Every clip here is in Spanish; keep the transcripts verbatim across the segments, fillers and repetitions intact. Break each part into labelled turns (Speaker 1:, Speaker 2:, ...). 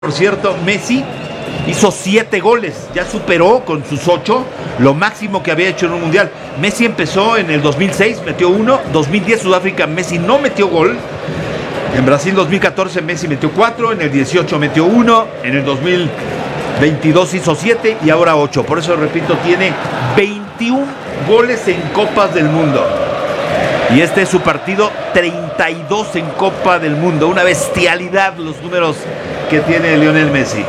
Speaker 1: Por cierto, Messi hizo siete goles, ya superó con sus ocho lo máximo que había hecho en un mundial. Messi empezó en el dos mil seis, metió uno, dos mil diez Sudáfrica, Messi no metió gol. En Brasil dos mil catorce Messi metió cuatro, en el dieciocho metió uno, en el dos mil veintidós hizo siete y ahora ocho. Por eso, repito, tiene veintiún goles en Copas del Mundo. Y este es su partido treinta y dos en Copa del Mundo. Una bestialidad los números que tiene Lionel Messi.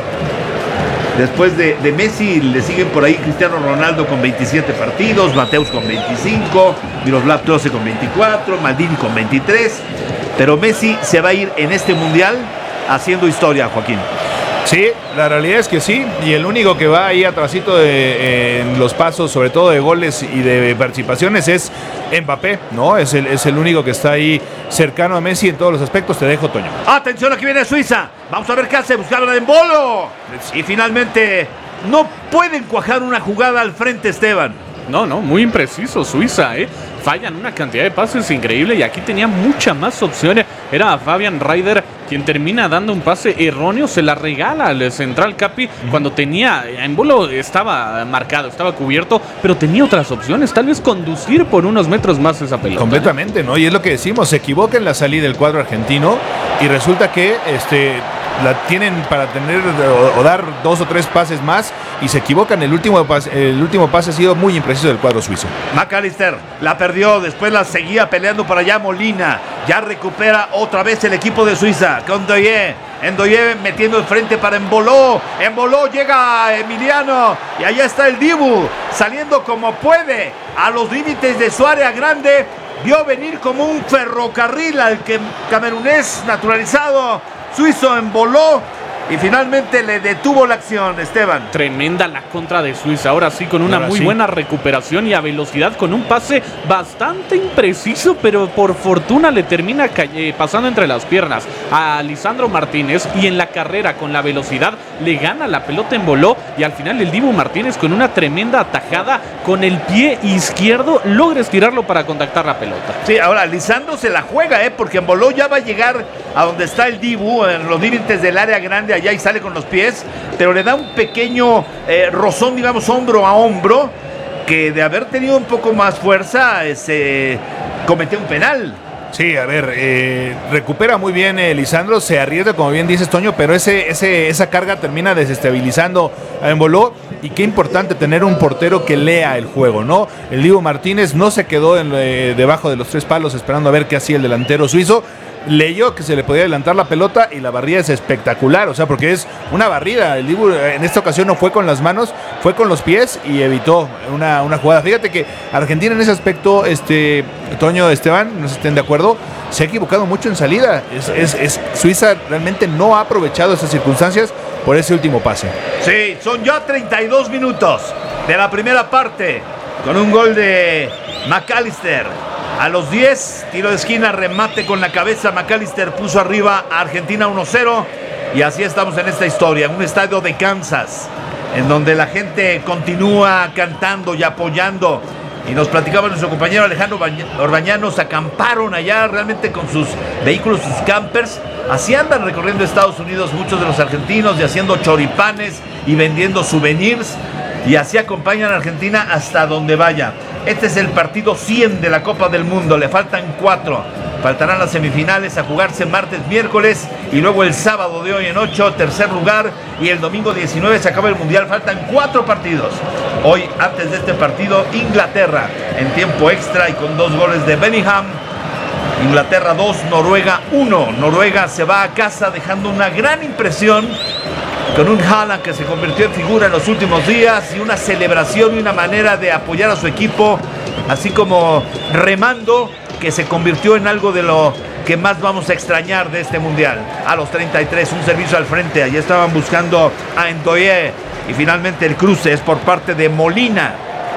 Speaker 1: Después de, de Messi le siguen por ahí Cristiano Ronaldo con veintisiete partidos, Mateus con veinticinco, Miroslav Klose con veinticuatro, Maldini con veintitrés. Pero Messi se va a ir en este mundial haciendo historia, Joaquín.
Speaker 2: Sí, la realidad es que sí, y el único que va ahí atrasito de, eh, en los pasos, sobre todo de goles y de participaciones, es Mbappé, ¿no? Es el, es el único que está ahí cercano a Messi en todos los aspectos. Te dejo, Toño.
Speaker 1: Atención, aquí viene Suiza. Vamos a ver qué hace, buscar la de Embolo. Y finalmente no pueden cuajar una jugada al frente, Esteban.
Speaker 3: No, no, muy impreciso Suiza, ¿eh? Fallan una cantidad de pases increíble y aquí tenía muchas más opciones. Era Fabian Rieder quien termina dando un pase erróneo, se la regala al central Capi uh-huh. cuando tenía, Embolo estaba marcado, estaba cubierto, pero tenía otras opciones, tal vez conducir por unos metros más esa pelota.
Speaker 2: Completamente, ¿no? Y es lo que decimos, se equivoca en la salida del cuadro argentino y resulta que este... la tienen para tener o, o dar dos o tres pases más y se equivocan. El último pase, el último pase ha sido muy impreciso del cuadro suizo.
Speaker 1: McAllister la perdió, después la seguía peleando para allá Molina. Ya recupera otra vez el equipo de Suiza con Ndoye. Ndoye metiendo el frente para Embolo. Embolo llega Emiliano y allá está el Dibu saliendo como puede a los límites de su área grande. Vio venir como un ferrocarril al que camerunés naturalizado suizo Embolo y finalmente le detuvo la acción, Esteban.
Speaker 3: Tremenda la contra de Suiza, ahora sí con una
Speaker 2: ahora
Speaker 3: muy
Speaker 2: sí.
Speaker 3: buena recuperación y a velocidad, con un pase bastante impreciso, pero por fortuna le termina eh, pasando entre las piernas a Lisandro Martínez y en la carrera con la velocidad le gana la pelota Embolo y al final el Dibu Martínez con una tremenda atajada con el pie izquierdo logra estirarlo para contactar la pelota.
Speaker 1: Sí, ahora Lisandro se la juega, ¿eh? porque Embolo ya va a llegar a donde está el Dibu, en los límites del área grande allá y sale con los pies, pero le da un pequeño eh, rozón, digamos, hombro a hombro, que de haber tenido un poco más fuerza eh, se cometió un penal.
Speaker 2: Sí, a ver, eh, recupera muy bien eh, Lisandro, se arriesga, como bien dices, Toño, pero ese, ese, esa carga termina desestabilizando a Embolo. Y qué importante tener un portero que lea el juego, ¿no? El Dibu Martínez no se quedó en, eh, debajo de los tres palos esperando a ver qué hacía el delantero suizo. Leyó que se le podía adelantar la pelota y la barrida es espectacular, o sea, porque es una barrida. El Dibu en esta ocasión no fue con las manos, fue con los pies y evitó una, una jugada. Fíjate que Argentina en ese aspecto, este Toño, Esteban, no sé si estén de acuerdo, se ha equivocado mucho en salida. Es, es, es, Suiza realmente no ha aprovechado esas circunstancias por ese último pase.
Speaker 1: Sí, son ya treinta y dos minutos de la primera parte, con un gol de McAllister. A los diez, tiro de esquina, remate con la cabeza. McAllister puso arriba a Argentina uno cero. Y así estamos en esta historia, en un estadio de Kansas, en donde la gente continúa cantando y apoyando. Y nos platicaba nuestro compañero Alejandro Orbañanos, acamparon allá realmente con sus vehículos, sus campers. Así andan recorriendo Estados Unidos muchos de los argentinos y haciendo choripanes y vendiendo souvenirs. Y así acompañan a Argentina hasta donde vaya. Este es el partido cien de la Copa del Mundo. Le faltan cuatro. Faltarán las semifinales a jugarse martes, miércoles y luego el sábado de hoy en ocho, tercer lugar. Y el domingo diecinueve se acaba el Mundial. Faltan cuatro partidos. Hoy, antes de este partido, Inglaterra en tiempo extra y con dos goles de Bellingham. Inglaterra dos, Noruega uno. Noruega se va a casa dejando una gran impresión, con un Haaland que se convirtió en figura en los últimos días y una celebración y una manera de apoyar a su equipo, así como remando, que se convirtió en algo de lo que más vamos a extrañar de este mundial. A los treinta y tres, un servicio al frente, allí estaban buscando a Ndoye y finalmente el cruce es por parte de Molina.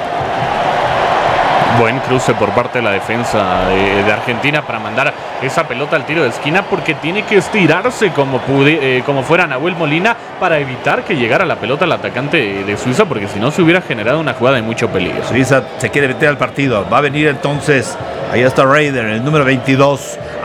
Speaker 3: Buen cruce por parte de la defensa de, de Argentina para mandar esa pelota al tiro de esquina, porque tiene que estirarse como, pude, eh, como fuera Nahuel Molina para evitar que llegara la pelota al atacante de Suiza, porque si no se hubiera generado una jugada de mucho peligro.
Speaker 1: Suiza se quiere meter al partido, va a venir entonces, ahí está Raider, el número veintidós,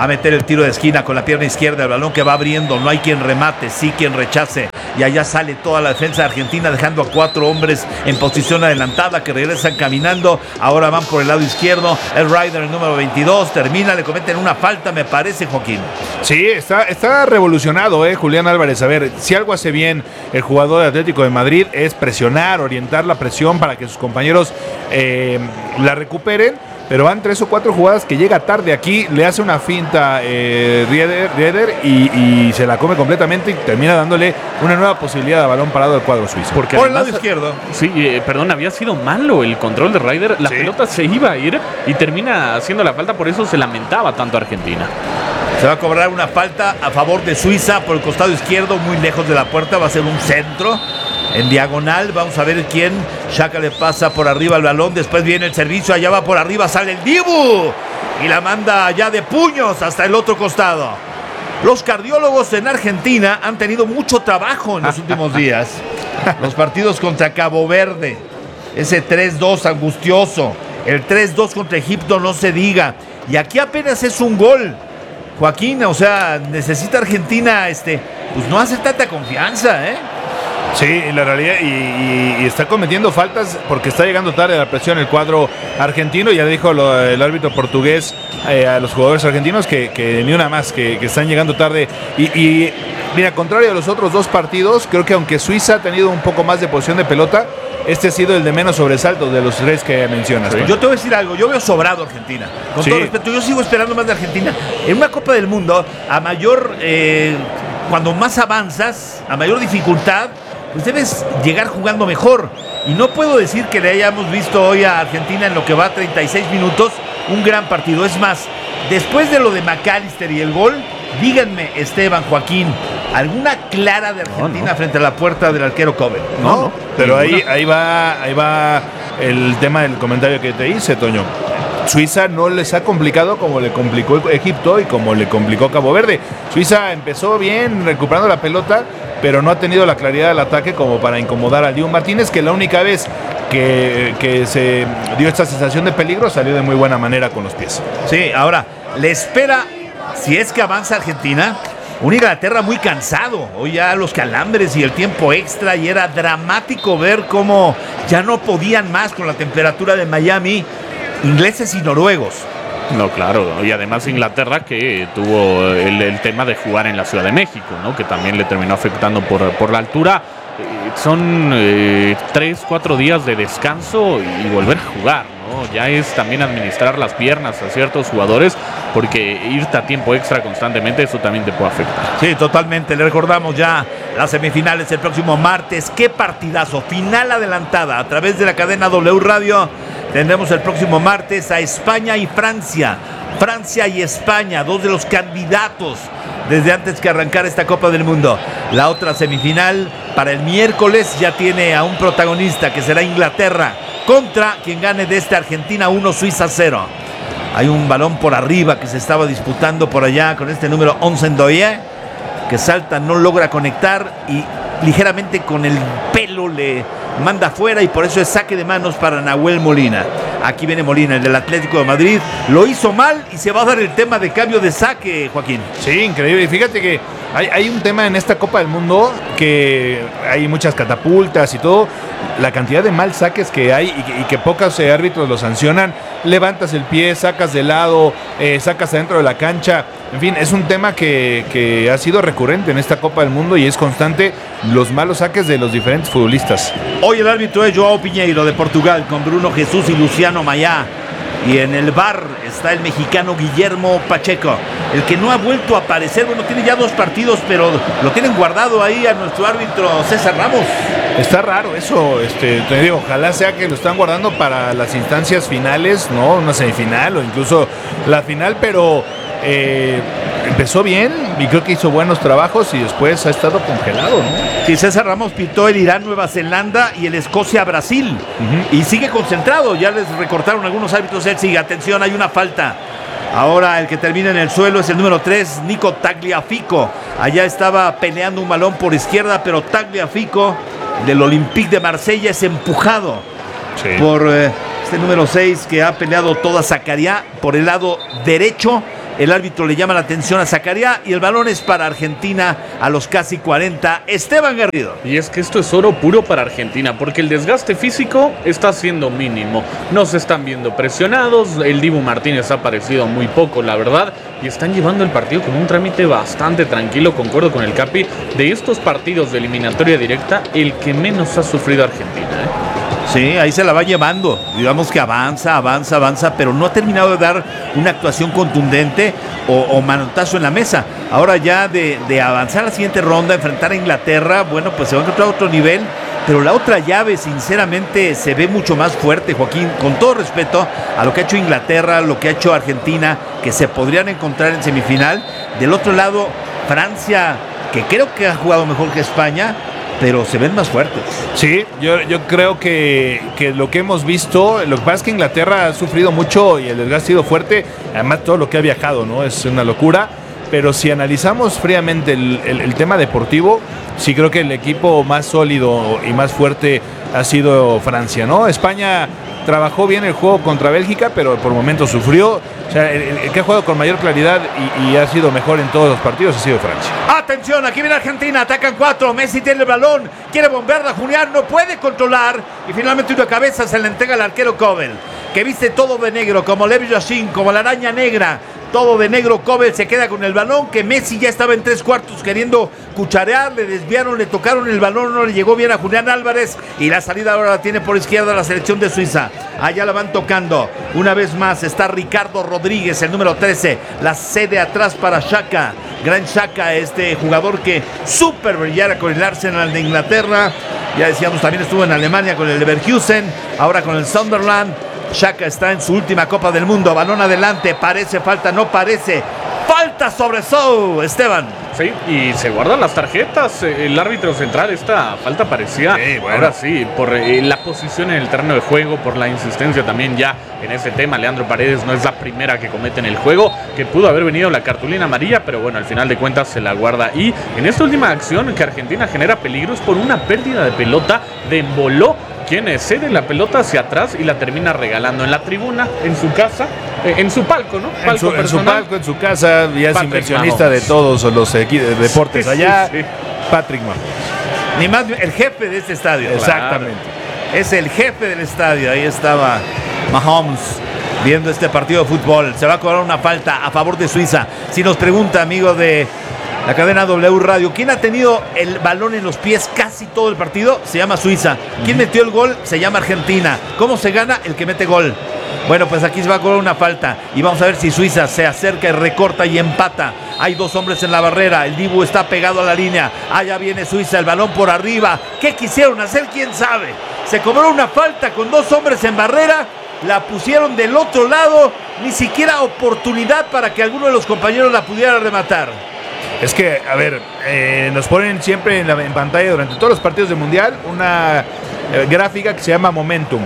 Speaker 1: a meter el tiro de esquina con la pierna izquierda, el balón que va abriendo, no hay quien remate, sí quien rechace, y allá sale toda la defensa de Argentina dejando a cuatro hombres en posición adelantada que regresan caminando, ahora van por el lado izquierdo, el Ryder, el número veintidós, termina, le cometen una falta, me parece, Joaquín.
Speaker 2: Sí, está, está revolucionado, eh, Julián Álvarez. A ver, si algo hace bien el jugador de Atlético de Madrid es presionar, orientar la presión para que sus compañeros eh, la recuperen. Pero van tres o cuatro jugadas que llega tarde aquí, le hace una finta eh, Rieder, Rieder y, y se la come completamente y termina dándole una nueva posibilidad de balón parado al cuadro suizo.
Speaker 3: Porque
Speaker 1: por
Speaker 3: además,
Speaker 1: el lado izquierdo.
Speaker 3: Sí, eh, perdón, había sido malo el control de Ryder. La
Speaker 2: sí.
Speaker 3: pelota se iba a ir y termina haciendo la falta, por eso se lamentaba tanto Argentina.
Speaker 1: Se va a cobrar una falta a favor de Suiza por el costado izquierdo, muy lejos de la puerta, va a ser un centro. En diagonal, vamos a ver quién. Xhaka le pasa por arriba el balón. Después viene el servicio, allá va por arriba, sale el Dibu y la manda ya de puños hasta el otro costado. Los cardiólogos en Argentina han tenido mucho trabajo en los últimos días. Los partidos contra Cabo Verde, ese tres dos angustioso, el tres dos contra Egipto, no se diga. Y aquí apenas es un gol, Joaquín. O sea, necesita Argentina este, pues no hace tanta confianza, ¿eh?
Speaker 2: Sí, la realidad, y, y, y está cometiendo faltas porque está llegando tarde a la presión el cuadro argentino. Ya dijo lo, el árbitro portugués eh, a los jugadores argentinos que, que ni una más, que, que están llegando tarde. Y, y mira, contrario a los otros dos partidos, creo que aunque Suiza ha tenido un poco más de posición de pelota, este ha sido el de menos sobresalto de los tres que mencionas.
Speaker 1: Sí. Yo te voy a decir algo, yo veo sobrado a Argentina. Con
Speaker 2: sí.
Speaker 1: todo respeto, yo sigo esperando más de Argentina. En una Copa del Mundo, a mayor, eh, cuando más avanzas, a mayor dificultad, pues debes llegar jugando mejor. Y no puedo decir que le hayamos visto hoy a Argentina en lo que va a treinta y seis minutos un gran partido. Es más, después de lo de McAllister y el gol, díganme, Esteban, Joaquín, ¿alguna clara de Argentina no, no. frente a la puerta del arquero Kobe?
Speaker 2: No, no, no. Pero ahí, ahí, va, ahí va el tema del comentario que te hice, Toño. Suiza no les ha complicado como le complicó Egipto y como le complicó Cabo Verde. Suiza empezó bien recuperando la pelota, pero no ha tenido la claridad del ataque como para incomodar a Dibu Martínez, que la única vez que, que se dio esta sensación de peligro salió de muy buena manera con los pies.
Speaker 1: Sí, ahora, le espera, si es que avanza Argentina, un Inglaterra muy cansado. Hoy ya los calambres y el tiempo extra, y era dramático ver cómo ya no podían más con la temperatura de Miami, ingleses y noruegos.
Speaker 3: No, claro, y además Inglaterra que tuvo el, el tema de jugar en la Ciudad de México, ¿no? Que también le terminó afectando por, por la altura. Eh, son eh, tres, cuatro días de descanso y volver a jugar, ¿no? Ya es también administrar las piernas a ciertos jugadores, porque irte a tiempo extra constantemente, eso también te puede afectar.
Speaker 1: Sí, totalmente. Le recordamos ya las semifinales el próximo martes. ¡Qué partidazo! Final adelantada a través de la cadena W Radio. Tendremos el próximo martes a España y Francia. Francia y España, dos de los candidatos desde antes que arrancara esta Copa del Mundo. La otra semifinal para el miércoles ya tiene a un protagonista, que será Inglaterra contra quien gane de este Argentina uno, Suiza cero. Hay un balón por arriba que se estaba disputando por allá con este número once Ndoye, que salta, no logra conectar y ligeramente con el pelo le manda afuera, y por eso es saque de manos para Nahuel Molina. Aquí viene Molina, el del Atlético de Madrid. Lo hizo mal y se va a dar el tema de cambio de saque, Joaquín.
Speaker 2: Sí, increíble. Y fíjate que hay, hay un tema en esta Copa del Mundo, que hay muchas catapultas y todo. La cantidad de mal saques que hay y que, y que pocos eh, árbitros lo sancionan. Levantas el pie, sacas de lado, eh, sacas adentro de la cancha. En fin, es un tema que, que ha sido recurrente en esta Copa del Mundo y es constante, los malos saques de los diferentes futbolistas.
Speaker 1: Hoy el árbitro es Joao Piñeiro de Portugal, con Bruno Jesús y Luciano Mayá. Y en el V A R está el mexicano Guillermo Pacheco, el que no ha vuelto a aparecer. Bueno, tiene ya dos partidos, pero lo tienen guardado ahí a nuestro árbitro César Ramos.
Speaker 2: Está raro eso, este, te digo, ojalá sea que lo están guardando para las instancias finales, ¿no? Una semifinal o incluso la final, pero eh, empezó bien y creo que hizo buenos trabajos y después ha estado congelado, ¿no?
Speaker 1: Sí, César Ramos pitó el Irán-Nueva Zelanda y el Escocia-Brasil. Uh-huh. Y sigue concentrado, ya les recortaron algunos árbitros, él sigue, atención, hay una falta. Ahora el que termina en el suelo es el número tres, Nico Tagliafico. Allá estaba peleando un balón por izquierda, pero Tagliafico del Olympique de Marsella es empujado sí. por eh, este número seis, que ha peleado toda Zakaria por el lado derecho. El árbitro le llama la atención a Zakaria y el balón es para Argentina a los casi cuarenta. Esteban Garrido.
Speaker 3: Y es que esto es oro puro para Argentina, porque el desgaste físico está siendo mínimo. No se están viendo presionados, el Dibu Martínez ha aparecido muy poco, la verdad, y están llevando el partido con un trámite bastante tranquilo. Concuerdo con el Capi, de estos partidos de eliminatoria directa, el que menos ha sufrido Argentina, ¿eh?
Speaker 1: Sí, ahí se la va llevando. Digamos que avanza, avanza, avanza, pero no ha terminado de dar una actuación contundente o, o manotazo en la mesa. Ahora ya de, de avanzar a la siguiente ronda, enfrentar a Inglaterra, bueno, pues se va a encontrar a otro nivel. Pero la otra llave, sinceramente, se ve mucho más fuerte, Joaquín, con todo respeto a lo que ha hecho Inglaterra, lo que ha hecho Argentina, que se podrían encontrar en semifinal. Del otro lado, Francia, que creo que ha jugado mejor que España, pero se ven más fuertes.
Speaker 2: Sí, yo, yo creo que, que lo que hemos visto, lo que pasa es que Inglaterra ha sufrido mucho y el desgaste ha sido fuerte, además todo lo que ha viajado, ¿no? Es una locura, pero si analizamos fríamente el, el, el tema deportivo, sí creo que el equipo más sólido y más fuerte ha sido Francia, ¿no? España trabajó bien el juego contra Bélgica, pero por momentos sufrió. O sea, el, el que ha jugado con mayor claridad y, y ha sido mejor en todos los partidos ha sido Francia.
Speaker 1: Atención, aquí viene Argentina, atacan cuatro, Messi tiene el balón, quiere bombearla, Julián no puede controlar y finalmente una cabeza se le entrega al arquero Kobel, que viste todo de negro, como Lev Yashin, como la araña negra. Todo de negro, Kobel se queda con el balón, que Messi ya estaba en tres cuartos queriendo cucharear, le desviaron, le tocaron el balón, no le llegó bien a Julián Álvarez y la salida ahora la tiene por izquierda la selección de Suiza. Allá la van tocando, una vez más está Ricardo Rodríguez, el número trece, la cede atrás para Xhaka, gran Xhaka, este jugador que súper brillara con el Arsenal de Inglaterra, ya decíamos también estuvo en Alemania con el Leverkusen, ahora con el Sunderland. Xhaka está en su última Copa del Mundo, balón adelante, parece falta, no parece, falta sobre Sou, Esteban.
Speaker 3: Sí, y se guardan las tarjetas, el árbitro central, esta falta parecía, sí, bueno. Ahora sí, por eh, la posición en el terreno de juego, por la insistencia también ya en ese tema. Leandro Paredes no es la primera que comete en el juego, que pudo haber venido la cartulina amarilla, pero bueno, al final de cuentas se la guarda. Y en esta última acción que Argentina genera peligros por una pérdida de pelota de Emboló, quien cede la pelota hacia atrás y la termina regalando en la tribuna, en su casa, eh, en su palco, ¿no? Palco
Speaker 2: en, su, en su palco, en su casa, ya es
Speaker 3: Patrick
Speaker 2: inversionista
Speaker 3: Mahomes.
Speaker 2: de todos los equipos deportes
Speaker 3: sí,
Speaker 2: allá.
Speaker 3: Sí, sí.
Speaker 2: Patrick Mahomes.
Speaker 1: Ni más, el jefe de este estadio.
Speaker 2: Exactamente.
Speaker 1: Claro. Es el jefe del estadio. Ahí estaba Mahomes viendo este partido de fútbol. Se va a cobrar una falta a favor de Suiza. Si nos pregunta, amigo de la cadena W Radio, ¿quién ha tenido el balón en los pies casi todo el partido? Se llama Suiza. ¿Quién metió el gol? Se llama Argentina. ¿Cómo se gana? El que mete gol. Bueno, pues aquí se va a cobrar una falta y vamos a ver si Suiza se acerca y recorta y empata. Hay dos hombres en la barrera, el Dibu está pegado a la línea. Allá viene Suiza, el balón por arriba. ¿Qué quisieron hacer? ¿Quién sabe? Se cobró una falta con dos hombres en barrera, la pusieron del otro lado, ni siquiera oportunidad para que alguno de los compañeros la pudiera rematar.
Speaker 2: Es que, a ver, eh, nos ponen siempre en, la, en pantalla durante todos los partidos del Mundial una eh, gráfica que se llama Momentum.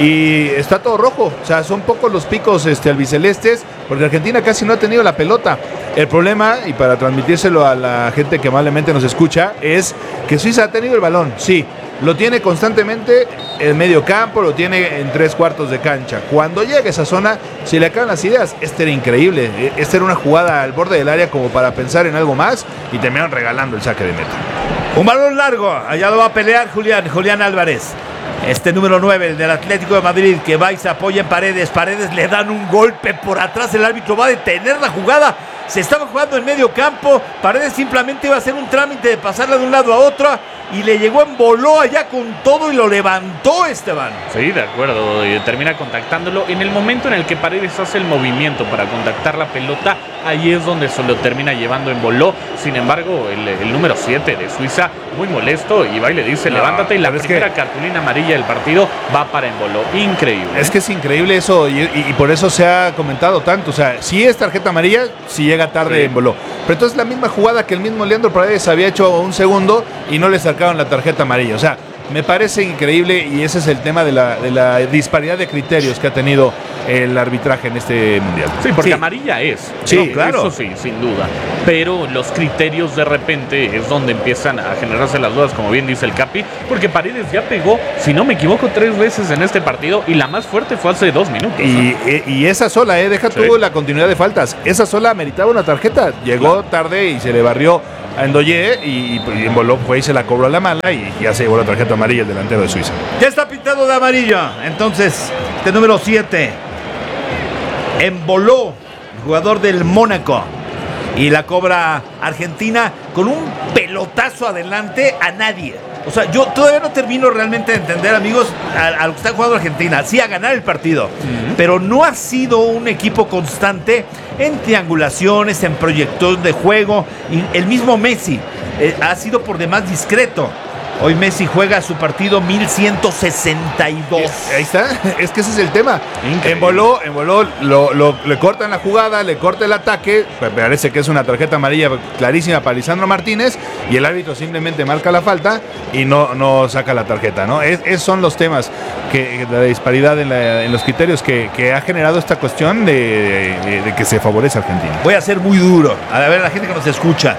Speaker 2: Y está todo rojo, o sea, son pocos los picos este, albicelestes, porque Argentina casi no ha tenido la pelota. El problema, y para transmitírselo a la gente que amablemente nos escucha, es que Suiza ha tenido el balón, sí, lo tiene constantemente en medio campo, lo tiene en tres cuartos de cancha. Cuando llega a esa zona, se le acaban las ideas. Este era increíble, esta era una jugada al borde del área como para pensar en algo más y terminaron regalando el saque de meta.
Speaker 1: Un balón largo, allá lo va a pelear Julián, Julián Álvarez. Este número nueve, el del Atlético de Madrid, que va y se apoya en Paredes. Paredes le dan un golpe por atrás, el árbitro va a detener la jugada. Se estaba jugando en medio campo, Paredes simplemente iba a hacer un trámite de pasarla de un lado a otro y le llegó en voló allá con todo y lo levantó, Esteban.
Speaker 3: Sí, de acuerdo, y termina contactándolo. En el momento en el que Paredes hace el movimiento para contactar la pelota, ahí es donde se lo termina llevando en voló. Sin embargo, el, el número siete de Suiza, muy molesto, y va y le dice, no, levántate, y la primera que... cartulina amarilla del partido va para Emboló. Increíble.
Speaker 2: Es que es increíble eso, y, y, y por eso se ha comentado tanto. O sea, si es tarjeta amarilla, si llega tarde sí. Emboló. Pero entonces la misma jugada que el mismo Leandro Paredes había hecho un segundo y no le sacaron la tarjeta amarilla. O sea, me parece increíble y ese es el tema de la, de la disparidad de criterios que ha tenido el arbitraje en este mundial.
Speaker 3: Sí, porque
Speaker 1: Sí.
Speaker 3: amarilla es.
Speaker 1: Sí,
Speaker 3: No,
Speaker 1: claro.
Speaker 3: Eso sí, sin duda. Pero los criterios de repente es donde empiezan a generarse las dudas, como bien dice el Capi, porque Paredes ya pegó, si no me equivoco, tres veces en este partido y la más fuerte fue hace dos minutos.
Speaker 2: Y,
Speaker 3: ¿eh?
Speaker 2: y esa sola, eh, deja
Speaker 3: Sí.
Speaker 2: tú la continuidad de faltas. Esa sola meritaba una tarjeta. Llegó tarde y se le barrió a Endoye y, y Emboló fue y se la cobró a la mala y ya se llevó la tarjeta amarilla el delantero de Suiza.
Speaker 1: Ya está pintado de amarillo. Entonces, de número siete. Emboló, jugador del Mónaco. Y la cobra Argentina con un pelotazo adelante a nadie. O sea, yo todavía no termino realmente de entender, amigos, a, a lo que está jugando Argentina. Sí, a ganar el partido. Uh-huh. Pero no ha sido un equipo constante en triangulaciones, en proyectos de juego. Y el mismo Messi eh, ha sido por demás discreto. Hoy Messi juega su partido mil ciento sesenta y dos.
Speaker 2: Ahí está, es que ese es el tema. Emboló, Emboló, lo, lo, le cortan la jugada, le corta el ataque. Me parece que es una tarjeta amarilla clarísima para Lisandro Martínez. Y el árbitro simplemente marca la falta y no, no saca la tarjeta, ¿no? Es, esos son los temas, que la disparidad en, la, en los criterios que, que ha generado esta cuestión de, de, de que se favorece a Argentina.
Speaker 1: Voy a ser muy duro. A ver, la gente que nos escucha.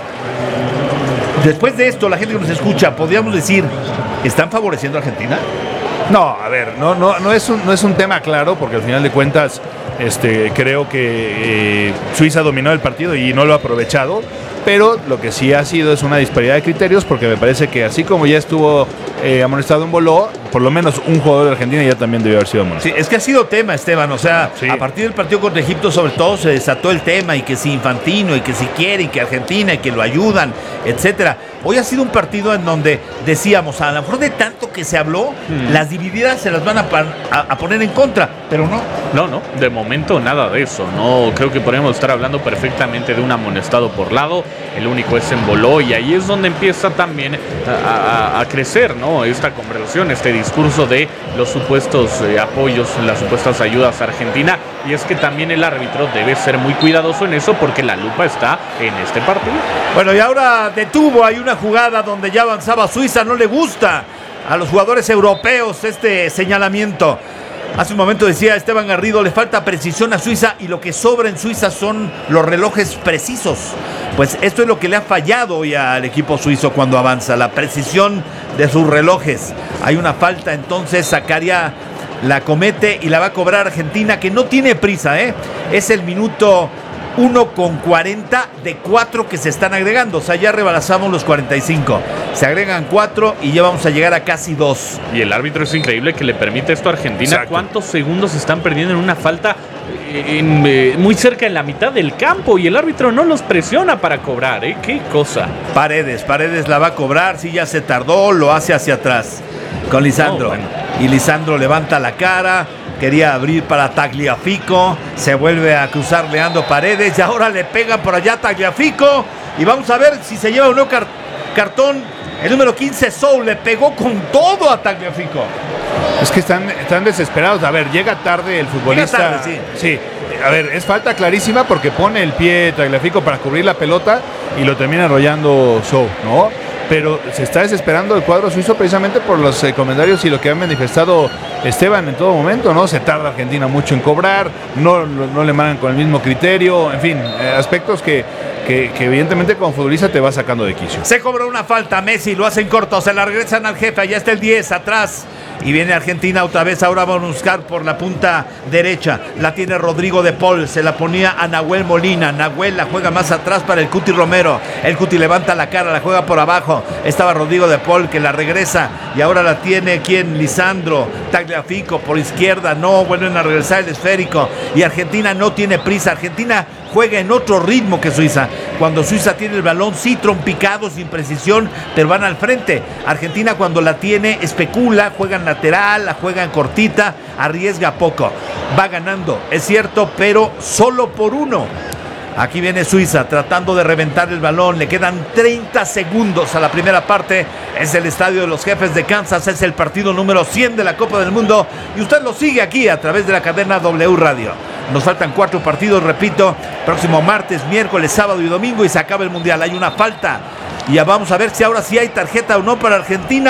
Speaker 1: Después de esto, la gente que nos escucha, ¿podríamos decir, ¿están favoreciendo a Argentina?
Speaker 2: No, a ver, no, no, no, es un, no es un tema claro, porque al final de cuentas este, creo que eh, Suiza dominó el partido y no lo ha aprovechado, pero lo que sí ha sido es una disparidad de criterios, porque me parece que así como ya estuvo eh, amonestado Emboló, por lo menos un jugador de Argentina ya también debió haber sido amonestado.
Speaker 1: Sí, es que ha sido tema, Esteban, o sea,
Speaker 2: sí.
Speaker 1: A partir del partido contra Egipto sobre todo se desató el tema, y que si Infantino, y que si quiere, y que Argentina, y que lo ayudan, etcétera. Hoy ha sido un partido en donde decíamos, a lo mejor de tanto que se habló, hmm. las divididas se las van a, a, a poner en contra, pero no.
Speaker 3: No, no, de momento nada de eso. No, creo que podríamos estar hablando perfectamente de un amonestado por lado. El único es Emboló, y ahí es donde empieza también a, a, a crecer, ¿no? Esta conversación, este discurso de los supuestos eh, apoyos, las supuestas ayudas a Argentina. Y es que también el árbitro debe ser muy cuidadoso en eso, porque la lupa está en este partido.
Speaker 1: Bueno, y ahora detuvo, hay una jugada donde ya avanzaba Suiza, no le gusta a los jugadores europeos este señalamiento. Hace un momento decía Esteban Garrido, le falta precisión a Suiza, y lo que sobra en Suiza son los relojes precisos. Pues esto es lo que le ha fallado hoy al equipo suizo cuando avanza, la precisión de sus relojes. Hay una falta, entonces Zakaria la comete y la va a cobrar Argentina, que no tiene prisa, ¿eh? Es el minuto uno con cuarenta de cuatro que se están agregando. O sea, ya rebalazamos los cuarenta y cinco. Se agregan cuatro y ya vamos a llegar a casi dos.
Speaker 3: Y el árbitro es increíble que le permite esto a Argentina. Exacto. ¿Cuántos segundos están perdiendo en una falta en, eh, muy cerca en la mitad del campo? Y el árbitro no los presiona para cobrar, ¿eh? Qué cosa.
Speaker 1: Paredes, Paredes la va a cobrar. Sí, ya se tardó, lo hace hacia atrás con Lisandro. Oh, bueno. Y Lisandro levanta la cara. Quería abrir para Tagliafico. Se vuelve a cruzar Leandro Paredes. Y ahora le pega por allá Tagliafico. Y vamos a ver si se lleva un nuevo car- cartón. El número quince, Soul, le pegó con todo a Tagliafico.
Speaker 2: Es que están, están desesperados. A ver, llega tarde el futbolista.
Speaker 1: Llega tarde, sí.
Speaker 2: Sí. A ver, es falta clarísima porque pone el pie Tagliafico para cubrir la pelota y lo termina arrollando Soul, ¿no? Pero se está desesperando el cuadro suizo precisamente por los eh, comentarios y lo que ha manifestado Esteban en todo momento, ¿no? Se tarda Argentina mucho en cobrar, no, no, no le mandan con el mismo criterio, en fin, eh, aspectos que, que, que evidentemente como futbolista te va sacando de quicio.
Speaker 1: Se cobra una falta, Messi lo hacen corto, se la regresan al jefe, allá está el diez atrás. Y viene Argentina otra vez, ahora va a buscar por la punta derecha. La tiene Rodrigo de Paul, se la ponía a Nahuel Molina. Nahuel la juega más atrás para el Cuti Romero. El Cuti levanta la cara, la juega por abajo. Estaba Rodrigo de Paul que la regresa. Y ahora la tiene, ¿quién? Lisandro. Tagliafico por izquierda, no, vuelven a regresar el esférico. Y Argentina no tiene prisa. Argentina juega en otro ritmo que Suiza. Cuando Suiza tiene el balón, sí, trompicado, sin precisión, pero van al frente. Argentina cuando la tiene, especula, juega en lateral, la juega en cortita, arriesga poco. Va ganando, es cierto, pero solo por uno. Aquí viene Suiza tratando de reventar el balón. Le quedan treinta segundos a la primera parte. Es el estadio de los Jefes de Kansas. Es el partido número cien de la Copa del Mundo. Y usted lo sigue aquí a través de la cadena W Radio. Nos faltan cuatro partidos, repito. Próximo martes, miércoles, sábado y domingo. Y se acaba el Mundial. Hay una falta. Y ya vamos a ver si ahora sí hay tarjeta o no para Argentina.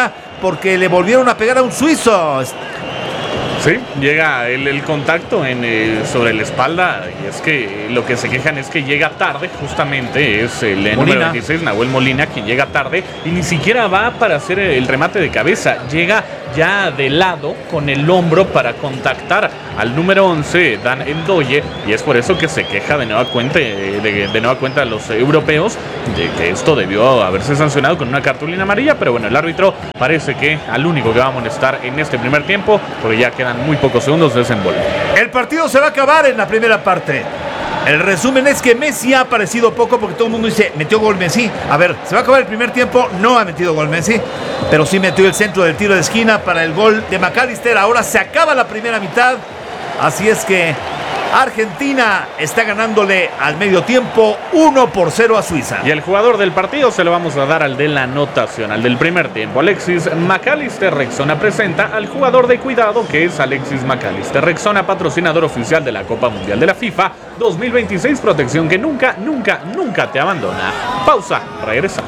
Speaker 1: porque le volvieron a pegar a un suizo.
Speaker 3: Sí, llega el, el contacto en, eh, sobre la espalda, y es que lo que se quejan es que llega tarde, justamente es el eh, número veintiséis, Nahuel Molina, quien llega tarde y ni siquiera va para hacer el remate de cabeza, llega ya de lado con el hombro para contactar al número once, Dan Ndoye, y es por eso que se queja de nueva cuenta, de, de nueva cuenta a los europeos de que esto debió haberse sancionado con una cartulina amarilla, pero bueno, el árbitro parece que al único que va a amonestar en este primer tiempo, porque ya quedan muy pocos segundos de desenvuelve.
Speaker 1: El partido se va a acabar en la primera parte. El resumen es que Messi ha aparecido poco porque todo el mundo dice, metió gol Messi. A ver, se va a acabar el primer tiempo, no ha metido gol Messi, pero sí metió el centro del tiro de esquina para el gol de McAllister. Ahora se acaba la primera mitad, así es que Argentina está ganándole al medio tiempo uno por cero a Suiza.
Speaker 3: Y el jugador del partido se lo vamos a dar al de la anotación, al del primer tiempo. Alexis McAllister. Rexona presenta al jugador de cuidado, que es Alexis McAllister. Rexona, patrocinador oficial de la Copa Mundial de la FIFA dos mil veintiséis. Protección que nunca, nunca, nunca te abandona. Pausa, regresamos.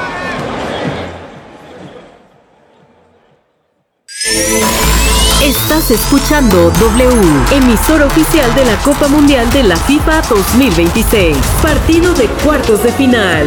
Speaker 4: Estás escuchando W, emisora oficial de la Copa Mundial de la FIFA dos mil veintiséis. Partido de cuartos de final.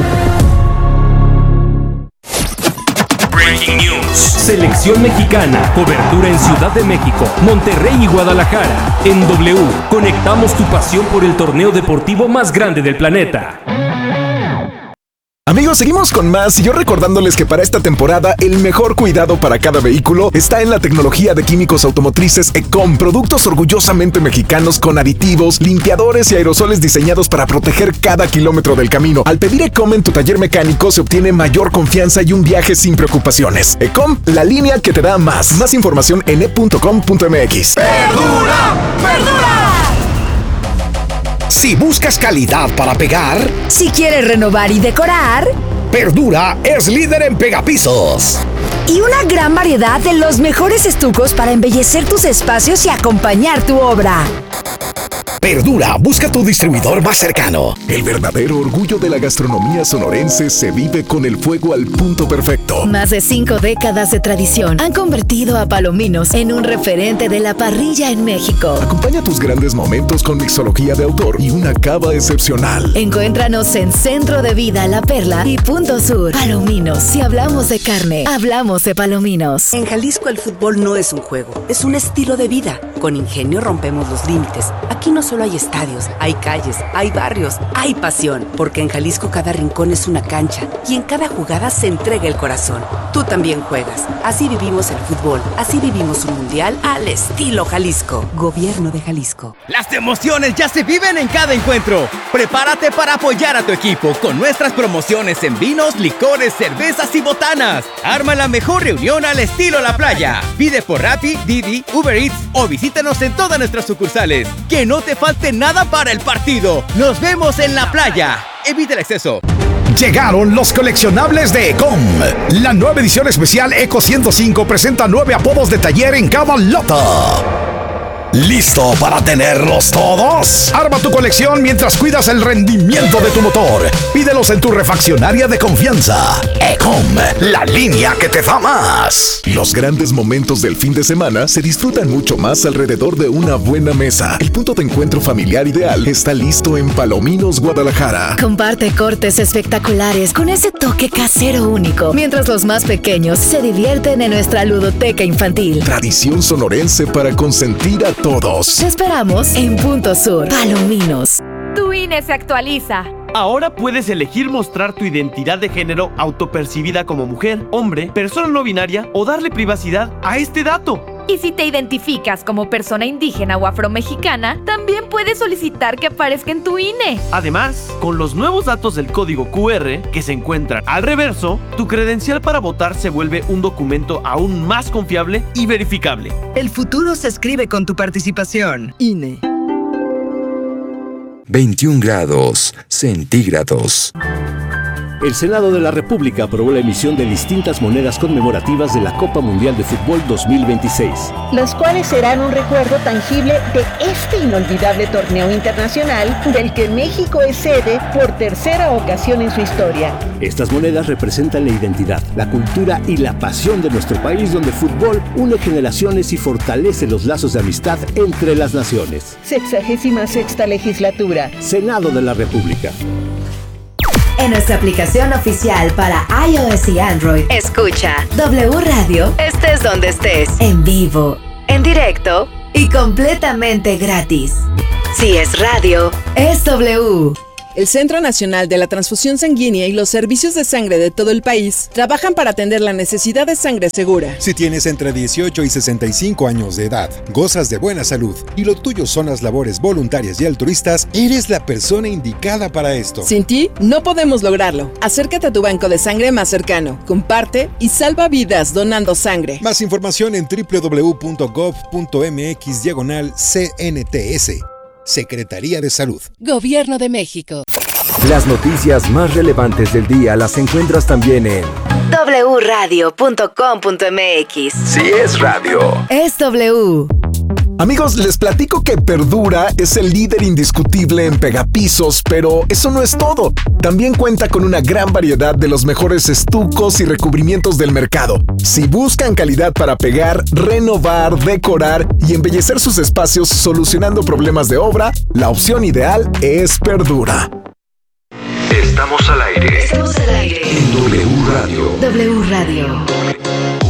Speaker 5: Breaking News. Selección mexicana. Cobertura en Ciudad de México, Monterrey y Guadalajara. En W, conectamos tu pasión por el torneo deportivo más grande del planeta.
Speaker 6: Amigos, seguimos con más y yo recordándoles que para esta temporada el mejor cuidado para cada vehículo está en la tecnología de químicos automotrices Ecom, productos orgullosamente mexicanos con aditivos, limpiadores y aerosoles diseñados para proteger cada kilómetro del camino. Al pedir Ecom en tu taller mecánico se obtiene mayor confianza y un viaje sin preocupaciones. Ecom, la línea que te da más. Más información en e punto com punto m x.
Speaker 7: ¡Perdura! ¡Perdura!
Speaker 8: Si buscas calidad para pegar,
Speaker 9: si quieres renovar y decorar,
Speaker 8: Perdura es líder en pegapisos.
Speaker 9: Y una gran variedad de los mejores estucos para embellecer tus espacios y acompañar tu obra.
Speaker 8: Perdura, busca tu distribuidor más cercano.
Speaker 6: El verdadero orgullo de la gastronomía sonorense se vive con el fuego al punto perfecto.
Speaker 9: Más de cinco décadas de tradición han convertido a Palominos en un referente de la parrilla en México.
Speaker 6: Acompaña tus grandes momentos con mixología de autor y una cava excepcional.
Speaker 9: Encuéntranos en Centro de Vida La Perla y Punto Sur. Palominos, si hablamos de carne, hablamos de Palominos.
Speaker 10: En Jalisco el fútbol no es un juego, es un estilo de vida. Con Ingenio rompemos los límites. Aquí no solo hay estadios, hay calles, hay barrios, hay pasión, porque en Jalisco cada rincón es una cancha y en cada jugada se entrega el corazón. Tú también juegas. Así vivimos el fútbol, así vivimos un mundial al estilo Jalisco. Gobierno de Jalisco.
Speaker 11: Las emociones ya se viven en cada encuentro. Prepárate para apoyar a tu equipo con nuestras promociones en vinos, licores, cervezas y botanas. Arma la mejor reunión al estilo La Playa. Pide por Rappi, Didi, Uber Eats o visítanos en todas nuestras sucursales. Que no te falte nada para el partido. Nos vemos en la playa. Evita el exceso.
Speaker 8: Llegaron los coleccionables de Ecom. La nueva edición especial Eco ciento cinco presenta nueve apodos de taller en cada lota. ¿Listo para tenerlos todos? Arma tu colección mientras cuidas el rendimiento de tu motor. Pídelos en tu refaccionaria de confianza. Ecom, la línea que te da más.
Speaker 6: Los grandes momentos del fin de semana se disfrutan mucho más alrededor de una buena mesa. El punto de encuentro familiar ideal está listo en Palominos, Guadalajara.
Speaker 9: Comparte cortes espectaculares con ese toque casero único, mientras los más pequeños se divierten en nuestra ludoteca infantil.
Speaker 6: Tradición sonorense para consentir a todos.
Speaker 9: Te esperamos en Punto Sur. Palominos.
Speaker 12: Tu I N E se actualiza.
Speaker 13: Ahora puedes elegir mostrar tu identidad de género autopercibida como mujer, hombre, persona no binaria o darle privacidad a este dato.
Speaker 12: Y si te identificas como persona indígena o afromexicana, también puedes solicitar que aparezca en tu I N E.
Speaker 13: Además, con los nuevos datos del código Q R que se encuentran al reverso, tu credencial para votar se vuelve un documento aún más confiable y verificable.
Speaker 14: El futuro se escribe con tu participación. I N E.
Speaker 15: veintiún grados centígrados. El Senado de la República aprobó la emisión de distintas monedas conmemorativas de la Copa Mundial de Fútbol dos mil veintiséis.
Speaker 16: Las cuales serán un recuerdo tangible de este inolvidable torneo internacional del que México es sede por tercera ocasión en su historia.
Speaker 15: Estas monedas representan la identidad, la cultura y la pasión de nuestro país, donde el fútbol une generaciones y fortalece los lazos de amistad entre las naciones.
Speaker 16: Sexagésima sexta legislatura.
Speaker 15: Senado de la República.
Speaker 9: En nuestra aplicación oficial para iOS y Android, escucha W Radio, estés donde estés, en vivo, en directo y completamente gratis. Si es radio, es W.
Speaker 17: El Centro Nacional de la Transfusión Sanguínea y los servicios de sangre de todo el país trabajan para atender la necesidad de sangre segura.
Speaker 18: Si tienes entre dieciocho y sesenta y cinco años de edad, gozas de buena salud y lo tuyo son las labores voluntarias y altruistas, eres la persona indicada para esto.
Speaker 17: Sin ti, no podemos lograrlo. Acércate a tu banco de sangre más cercano, comparte y salva vidas donando sangre.
Speaker 18: Más información en doble u doble u doble u punto gov punto m x diagonal C N T S. Secretaría de Salud.
Speaker 19: Gobierno de México.
Speaker 20: Las noticias más relevantes del día las encuentras también en
Speaker 9: doble u radio punto com punto m x.
Speaker 20: Si es radio,
Speaker 9: es W.
Speaker 6: Amigos, les platico que Perdura es el líder indiscutible en pegapisos, pero eso no es todo. También cuenta con una gran variedad de los mejores estucos y recubrimientos del mercado. Si buscan calidad para pegar, renovar, decorar y embellecer sus espacios solucionando problemas de obra, la opción ideal es Perdura.
Speaker 20: Estamos al aire.
Speaker 9: Estamos al aire.
Speaker 20: En W Radio.
Speaker 9: W Radio.